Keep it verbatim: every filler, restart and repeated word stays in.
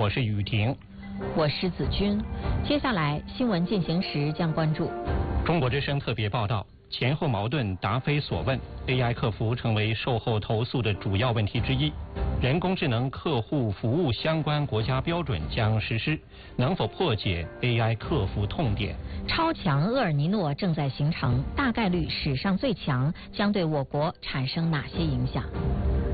我是雨婷， 我是子君。接下来新闻进行时将关注中国之声特别报道。前后矛盾答非所问 ，A I 客服成为售后投诉的主要问题之一。人工智能客户服务相关国家标准将实施，能否破解 A I 客服痛点？ 超强厄尔尼诺正在形成，大概率史上最强，将对我国产生哪些影响？